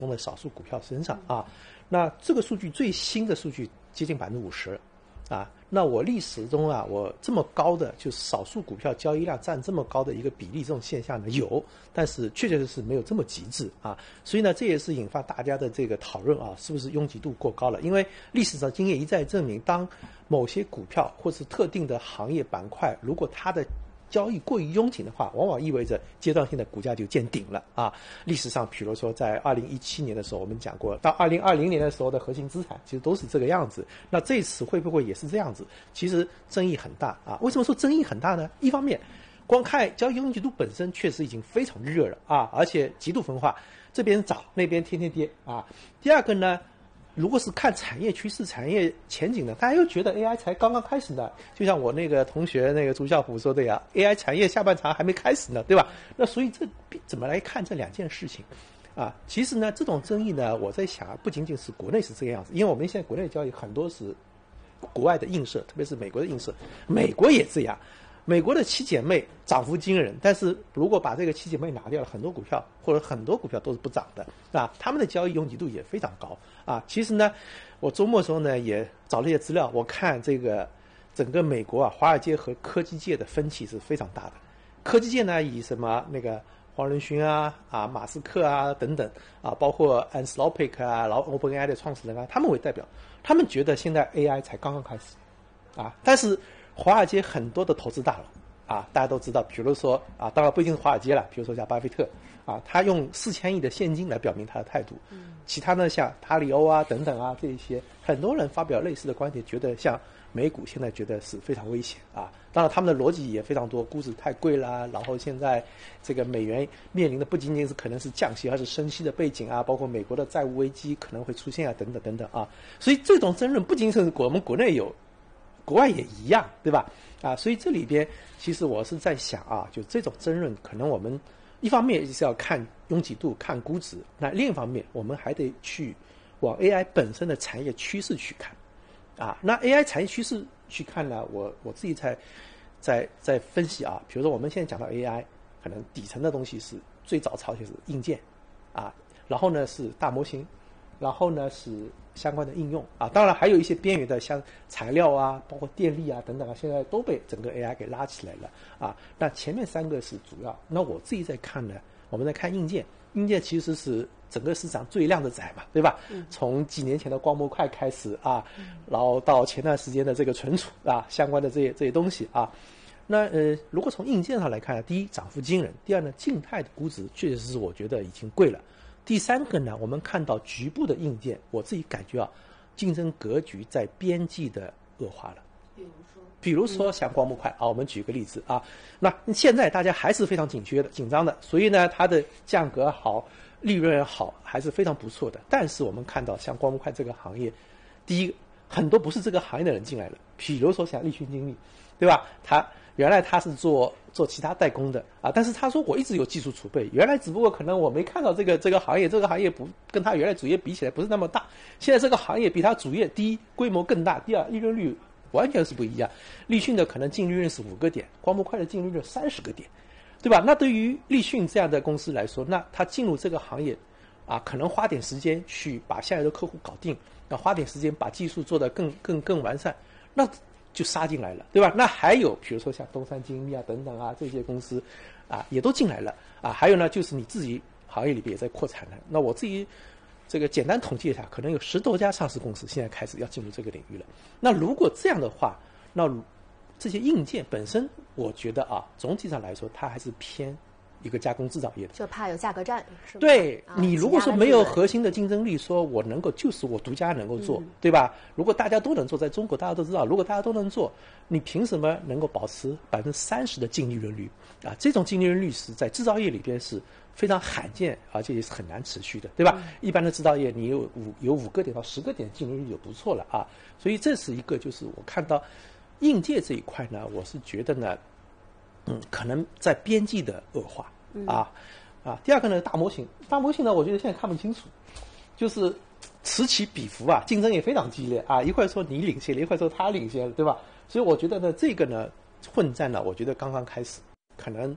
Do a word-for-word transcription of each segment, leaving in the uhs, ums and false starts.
中的少数股票身上啊。那这个数据最新的数据接近百分之五十啊。那我历史中啊，我这么高的就是少数股票交易量占这么高的一个比例，这种现象呢有，但是确确实实没有这么极致啊。所以呢，这也是引发大家的这个讨论啊，是不是拥挤度过高了？因为历史上经验一再证明，当某些股票或是特定的行业板块，如果它的交易过于拥挤的话，往往意味着阶段性的股价就见顶了啊！历史上，比如说在二零一七年的时候，我们讲过，到二零二零年的时候的核心资产其实都是这个样子。那这次会不会也是这样子？其实争议很大啊！为什么说争议很大呢？一方面，光看交易拥挤度本身确实已经非常热了啊，而且极度分化，这边涨那边天天跌啊。第二个呢，如果是看产业趋势、产业前景呢，大家又觉得 A I 才刚刚开始呢。就像我那个同学那个朱啸虎说的呀 ，A I 产业下半场还没开始呢，对吧？那所以这怎么来看这两件事情啊？其实呢，这种争议呢，我在想，不仅仅是国内是这个样子，因为我们现在国内交易很多是国外的映射，特别是美国的映射，美国也这样。美国的七姐妹涨幅惊人，但是如果把这个七姐妹拿掉了，很多股票或者很多股票都是不涨的啊，他们的交易拥挤度也非常高啊。其实呢，我周末的时候呢也找了一些资料，我看这个整个美国啊，华尔街和科技界的分歧是非常大的。科技界呢以什么那个黄仁勋啊啊马斯克啊等等啊，包括 Anthropic 啊，然后 OpenAI 的创始人啊，他们为代表，他们觉得现在 A I 才刚刚开始啊，但是华尔街很多的投资大佬啊，大家都知道，比如说啊，当然不一定是华尔街了，比如说像巴菲特啊，他用四千亿的现金来表明他的态度。嗯，其他呢，像塔里欧啊等等啊，这一些很多人发表类似的观点，觉得像美股现在觉得是非常危险啊。当然，他们的逻辑也非常多，估值太贵啦，然后现在这个美元面临的不仅仅是可能是降息，而是升息的背景啊，包括美国的债务危机可能会出现啊，等等等等啊。所以这种争论不仅是我们国内有。国外也一样，对吧？啊，所以这里边其实我是在想啊，就这种争论，可能我们一方面是要看拥挤度、看估值，那另一方面我们还得去往 A I 本身的产业趋势去看，啊，那 A I 产业趋势去看呢，我我自己在在在分析啊，比如说我们现在讲到 A I， 可能底层的东西是最早抄写是硬件，啊，然后呢是大模型。然后呢是相关的应用啊，当然还有一些边缘的，像材料啊，包括电力啊等等啊，现在都被整个 A I 给拉起来了啊。那前面三个是主要，那我自己在看呢，我们在看硬件，硬件其实是整个市场最靓的仔嘛，对吧？嗯、从几年前的光模块开始啊，然后到前段时间的这个存储啊，相关的这些这些东西啊。那呃，如果从硬件上来看，第一涨幅惊人，第二呢，静态的估值确实是我觉得已经贵了。第三个呢，我们看到局部的硬件，我自己感觉啊，竞争格局在边际的恶化了。比如说，比如说像光模块啊，我们举个例子啊，那现在大家还是非常紧缺的、紧张的，所以呢，它的价格好、利润好，还是非常不错的。但是我们看到像光模块这个行业，第一，很多不是这个行业的人进来了，比如说像立讯精密，对吧？他原来他是做做其他代工的啊，但是他说我一直有技术储备，原来只不过可能我没看到这个这个行业，这个行业不跟他原来主业比起来不是那么大，现在这个行业比他主业第一规模更大，第二利润率完全是不一样。立讯的可能净利润是五个点，光模块的净利润三十个点，对吧？那对于立讯这样的公司来说，那他进入这个行业啊，可能花点时间去把下游的客户搞定，要花点时间把技术做得更更更完善，那就杀进来了，对吧？那还有比如说像东山精密啊等等啊这些公司啊也都进来了啊。还有呢，就是你自己行业里边也在扩产了。那我自己这个简单统计一下，可能有十多家上市公司现在开始要进入这个领域了。那如果这样的话，那这些硬件本身，我觉得啊，总体上来说，它还是偏一个加工制造业的， 就怕有价格战，是吧？ 对、 啊、 你如果说没有核心的竞争力，说我能够就是我独家能够做、嗯，对吧？如果大家都能做，在中国大家都知道，如果大家都能做，你凭什么能够保持百分之三十的净利润率啊？这种净利润率是在制造业里边是非常罕见，而且也是很难持续的，对吧？嗯、一般的制造业你有五有五个点到十个点净利率就不错了啊。所以这是一个，就是我看到硬件这一块呢，我是觉得呢。嗯，可能在边际的恶化啊、嗯、啊。第二个呢，大模型，大模型呢，我觉得现在看不清楚，就是此起彼伏啊，竞争也非常激烈啊。一会儿说你领先了，一会儿说他领先了，对吧？所以我觉得呢，这个呢，混战呢，我觉得刚刚开始，可能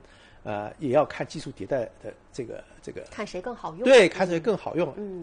呃，也要看技术迭代的这个这个， 看谁更好用， 对，看谁更好用， 嗯，